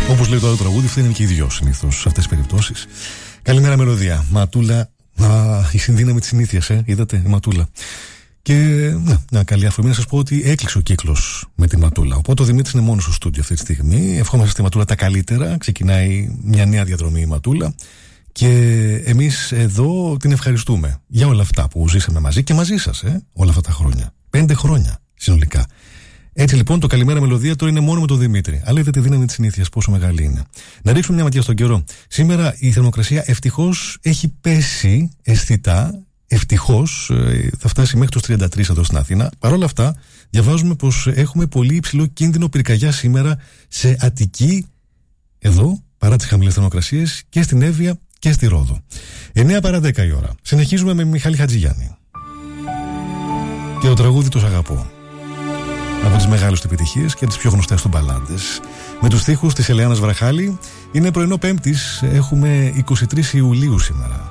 Όπως λέει το άλλο τραγούδι, φταίνουν και οι δυο συνήθως σε αυτές τις περιπτώσεις. Καλημέρα, μελωδία. Ματούλα. Η συνδύναμη της συνήθειας, είδατε, η Ματούλα. Και μια καλή αφορμή να σας πω ότι έκλεισε ο κύκλος με τη Ματούλα. Οπότε ο Δημήτρης είναι μόνος στο στούντιο αυτή τη στιγμή. Ευχόμαστε στη Ματούλα τα καλύτερα. Ξεκινάει μια νέα διαδρομή η Ματούλα. Και εμείς εδώ την ευχαριστούμε για όλα αυτά που ζήσαμε μαζί και μαζί σας όλα αυτά τα χρόνια. 5 χρόνια συνολικά. Έτσι λοιπόν το καλημέρα μελωδία τώρα είναι μόνο με τον Δημήτρη. Αλλά είδατε τη δύναμη της συνήθειας πόσο μεγάλη είναι. Να ρίξουμε μια ματιά στον καιρό. Σήμερα η θερμοκρασία ευτυχώς έχει πέσει αισθητά. Ευτυχώς θα φτάσει μέχρι τους 33 εδώ στην Αθήνα. Παρ' όλα αυτά, διαβάζουμε πως έχουμε πολύ υψηλό κίνδυνο πυρκαγιά σήμερα σε Αττική, εδώ, παρά τις χαμηλές θερμοκρασίες, και στην Εύβοια και στη Ρόδο. 9 παρά 10 η ώρα. Συνεχίζουμε με Μιχάλη Χατζηγιάννη. Και το τραγούδι «Το αγαπώ». Από τις μεγάλες του επιτυχίες και τις πιο γνωστές του μπαλάντες. Με τους στίχους της Ελεάνας Βραχάλη. Είναι πρωινό Πέμπτης, έχουμε 23 Ιουλίου σήμερα.